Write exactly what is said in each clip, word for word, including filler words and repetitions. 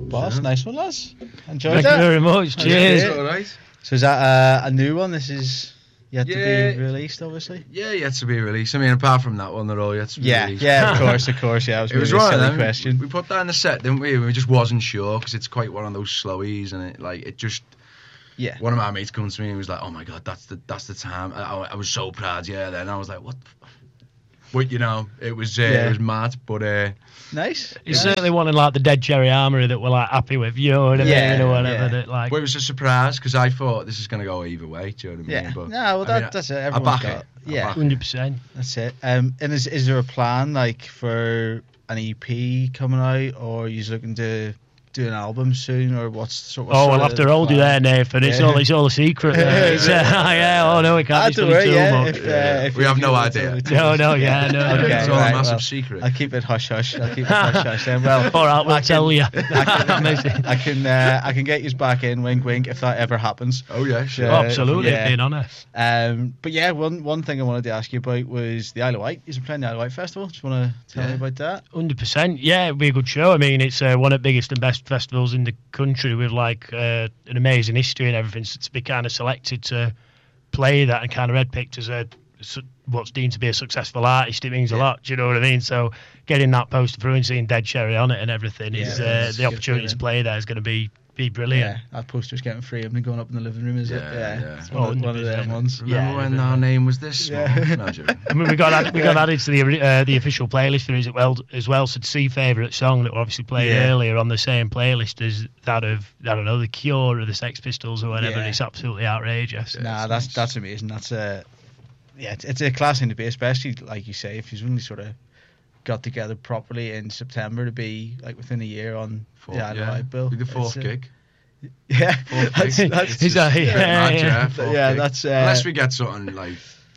boss. Sure. Nice one, lads. Enjoyed Thank that. you very much. Cheers. All right. So is that uh, a new one? This is yet Yeah. to be released, obviously. Yeah, yet to be released. I mean, apart from that one, they're all yet to be Yeah, released. yeah, of course, of course. Yeah, it was, It was really a one of silly them. question. We put that in the set, didn't we? We just wasn't sure because it's quite one of those slowies, and it like it just. Yeah. One of my mates comes to me and was like, "Oh my god, that's the that's the time." I, I, I was so proud, yeah. Then I was like, "What?" The f-? But you know, it was uh, Yeah. it was mad, but uh, Nice. He's nice. certainly one of like the Dead Cherry Armory that we're like happy with, you know what I Yeah, mean, or whatever. yeah. That like, but it was a surprise because I thought this is going to go either way. Do you know what I mean? Yeah. But, No, well, I that, mean, that's it. I Everyone's back got. it. I Yeah, back it. hundred percent. that's it. Um, and is is there a plan like for an E P coming out, or are you looking to do an album soon, or what's sort of? Oh, we'll have to hold you there, Nathan. It's Yeah. all it's all a secret. There. It's, uh, yeah. Oh no, we can't I be don't spilling worry. too Yeah, much. if, uh, Yeah. if We you have do no want idea. to- No, no, yeah, no. Okay, It's all right, a massive well, secret. I'll keep it hush hush. I'll keep it hush hush. Then, well, All right, we'll I tell can- you. I can, I can, uh, I can get you back in, wink, wink, if that ever happens. Oh yeah, sure. Yeah. Absolutely, yeah. being honest. Um, but yeah, one one thing I wanted to ask you about was the Isle of Wight. You're playing the Isle of Wight Festival. Just want to tell Yeah. me about that. Hundred percent. Yeah, it'd be a good show. I mean, it's uh, one of the biggest and best festivals in the country with like uh, an amazing history and everything. So to be kind of selected to play that and kind of red picked as a su- what's deemed to be a successful artist, it means a Yeah. lot. Do you know what I mean? So getting that poster through and seeing Dead Cherry on it and everything Yeah, is uh, that's the good opportunity feeling. to play there is going to be be brilliant. Yeah, that poster's getting framed and going up in the living room, is it? Yeah, Yeah, yeah. It's one, of, one of them ones. Remember Yeah, when yeah. our name was this small? Yeah. No, joking. I mean, we got added, we got added to the uh, the official playlist for it as well, as well. So to see favourite song that we obviously played Yeah. earlier on the same playlist as that of I don't know the Cure or the Sex Pistols or whatever. Yeah. It's absolutely outrageous. Yeah. Nah, it's that's nice. that's amazing. That's a yeah, it's, it's a class thing to be, especially like you say, if you've only sort of got together properly in September to be like within a year on Fourth, the Isle of yeah. Wight bill. Be the fourth It's, uh, gig. Yeah, Fourth that's, gig. that's, Is that- Yeah, yeah, mad, yeah. yeah, fourth Yeah, gig. that's, uh, unless we get something like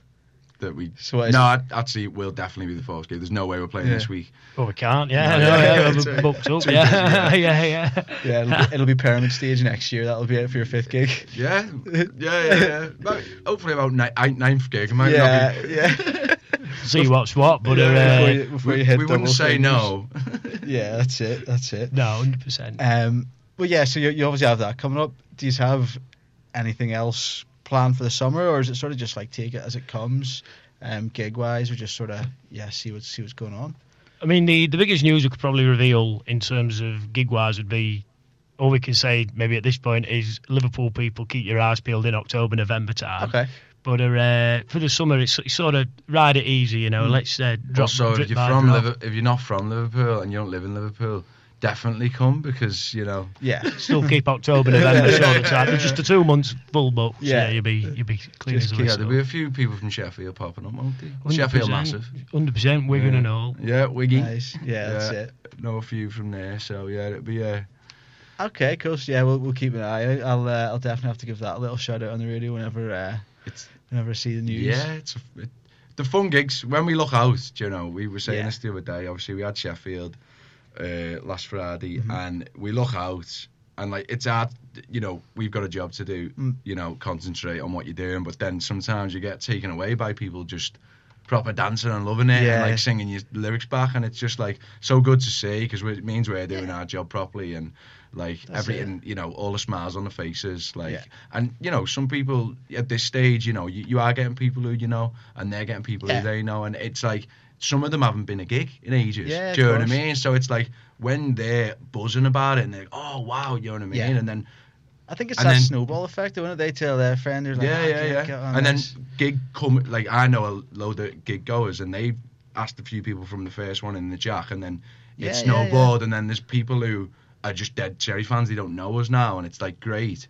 that we. So what is no, it? I'd, actually, we'll definitely be the fourth gig. There's no way we're playing Yeah. this week. Well, we can't. Yeah, No, no, yeah, yeah, it's we're a- booked up. too Yeah, busy, yeah, yeah. yeah, it'll be, it'll be Pyramid Stage next year. That'll be it for your fifth gig. Yeah, yeah, yeah. yeah. About- hopefully about ni- eight- ninth gig. It might Yeah, not be. yeah. See what's what, but Yeah, uh, before you, before we you hit we wouldn't double say fingers. no. Yeah, that's it. That's it. no, hundred percent. Um, well, yeah. So you, you obviously have that coming up. Do you have anything else planned for the summer, or is it sort of just like take it as it comes, um, gig wise, or just sort of yeah, see what's see what's going on? I mean, the, the biggest news we could probably reveal in terms of gig wise would be, all we can say maybe at this point is Liverpool people keep your eyes peeled in October, November time. Okay. But uh, for the summer, it's, it's sort of ride it easy, you know. Mm. Let's uh, drop. Also, drip if you're by from drop. Liver- if you're not from Liverpool and you don't live in Liverpool, definitely come because you know. Yeah. Still keep October, November sort of time. It's just the two months full book. So Yeah. yeah, you'll be you'll be clean Just as a keep- Yeah, whistle. there'll be a few people from Sheffield popping up, won't they? one hundred percent, Sheffield massive. one hundred percent Wigan Yeah. and all. Yeah, Wiggy. Nice. Yeah, that's Yeah. it. Know a few from there, so yeah, it'll be uh, Okay, cool. So yeah, we'll we'll keep an eye out. I'll uh, I'll definitely have to give that a little shout out on the radio whenever uh, it's whenever I see the news. yeah, it's a, it, the fun gigs when we look out. You know, we were saying Yeah. this the other day. Obviously, we had Sheffield uh, last Friday, Mhm. and we look out, and like it's hard. You know, we've got a job to do. Mm. You know, concentrate on what you're doing, but then sometimes you get taken away by people just proper dancing and loving it Yeah. and like singing your lyrics back, and it's just like so good to see because it means we're doing our job properly and like That's everything, you know, all the smiles on the faces, like, Yeah. and you know, some people at this stage, you know, you, you are getting people who you know, and they're getting people Yeah. who they know, and it's like some of them haven't been a gig in ages. Yeah, do you of know what I course. mean? So it's like when they're buzzing about it and they're like, oh wow, you know what I mean? Yeah. And then I think it's And that then- snowball effect. When they tell their friend, they're like, yeah, "Ah, yeah, get- yeah. get on And then this." gig come like I know a load of gig goers, and they asked a few people from the first one in the Jack, and then Yeah, it yeah, snowballed, and then there's people who are just dead Cherry fans. They don't know us now, and it's like great.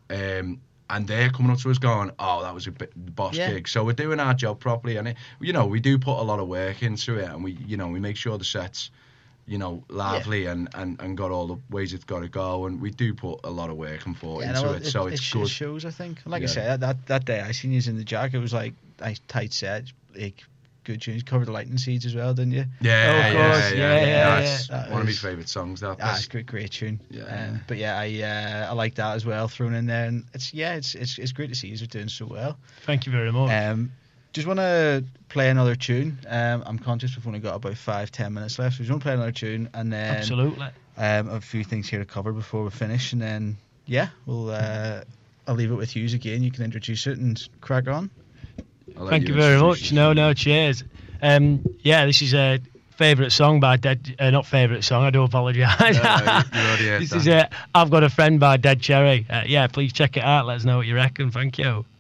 Um, and they're coming up to us going, "Oh, that was a bit the boss Yeah. gig." So we're doing our job properly, and it, you know, we do put a lot of work into it, and we, you know, we make sure the sets, you know, lively and, and, and got all the ways it's got to go, and we do put a lot of work and thought Yeah, into no, it, so it's sh- good. shows, I think. Like I Yeah. said, that that day I seen you in the Jack, it was like nice tight set, like good tunes. Covered the Lightning Seeds as well, didn't you? Yeah, Oh, of yeah, course. yeah, Yeah, yeah, yeah, That's yeah. That one of my is- favourite songs. That, Ah, that's- it's a great, great tune. Yeah. Um, but yeah, I uh, I like that as well thrown in there, and it's yeah, it's it's it's great to see you're doing so well. Thank you very much. Um, just want to play another tune. Um, I'm conscious we've only got about five, ten minutes left. So we just want to play another tune, and then Absolutely. Um, a few things here to cover before we finish, and then yeah, we'll. Uh, I'll leave it with you again. You can introduce it and crack on. Thank you, you very much. No, no, cheers. Um, yeah, this is a favourite song by Dead. Uh, not favourite song. I do apologise. No, you, you this is a I've Got a Friend by Dead Cherry. Uh, yeah, please check it out. Let us know what you reckon. Thank you.